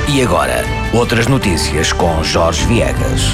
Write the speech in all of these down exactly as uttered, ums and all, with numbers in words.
E agora, outras notícias com Jorge Viegas.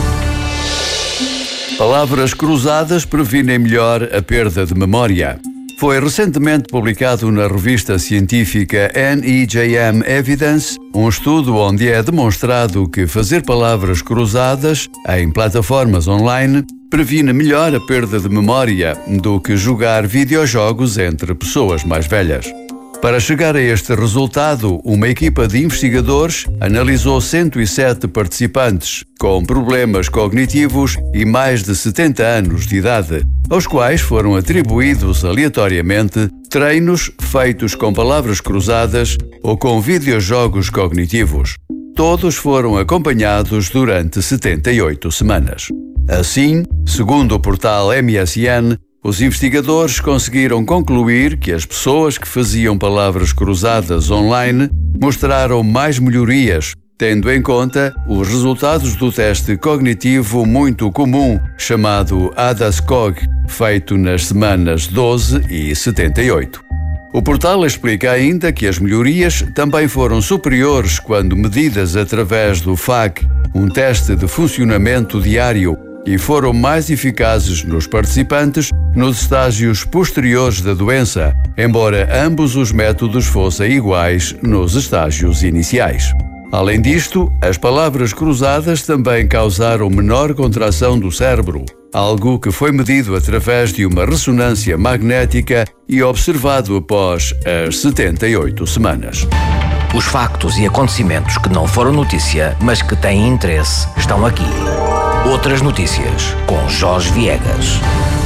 Palavras cruzadas previnem melhor a perda de memória. Foi recentemente publicado na revista científica N E J M Evidence um estudo onde é demonstrado que fazer palavras cruzadas em plataformas online previne melhor a perda de memória do que jogar videojogos entre pessoas mais velhas. Para chegar a este resultado, uma equipa de investigadores analisou cento e sete participantes com problemas cognitivos e mais de setenta anos de idade, aos quais foram atribuídos aleatoriamente treinos feitos com palavras cruzadas ou com videojogos cognitivos. Todos foram acompanhados durante setenta e oito semanas. Assim, segundo o portal M S N, os investigadores conseguiram concluir que as pessoas que faziam palavras cruzadas online mostraram mais melhorias, tendo em conta os resultados do teste cognitivo muito comum, chamado ADAS-Cog, feito nas semanas doze e setenta e oito. O portal explica ainda que as melhorias também foram superiores quando medidas através do F A Q, um teste de funcionamento diário, e foram mais eficazes nos participantes nos estágios posteriores da doença, embora ambos os métodos fossem iguais nos estágios iniciais. Além disto, as palavras cruzadas também causaram menor contração do cérebro, algo que foi medido através de uma ressonância magnética e observado após as setenta e oito semanas. Os factos e acontecimentos que não foram notícia, mas que têm interesse, estão aqui. Outras notícias com Jorge Viegas.